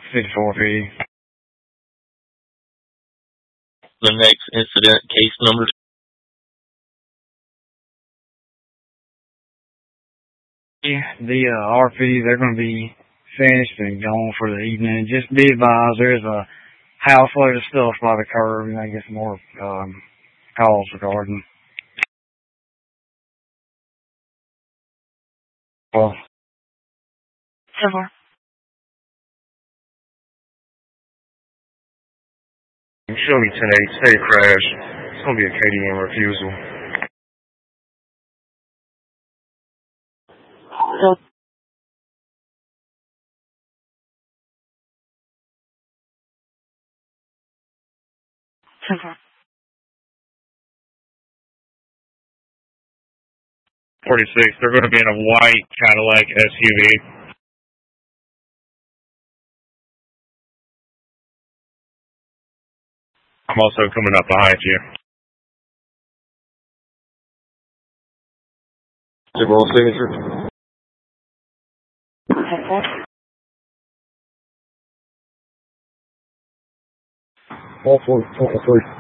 5450. The next incident, case number. The RP, they're going to be finished and gone for the evening. Just be advised, there's a house load of stuff by the curb, and I get some more calls regarding. Well, Silver. Show me 10-8, say a crash. It's going to be a KDM refusal. Silver. 46, they're going to be in a white Cadillac SUV. I'm also coming up behind you. Roll signature. All 4, 23.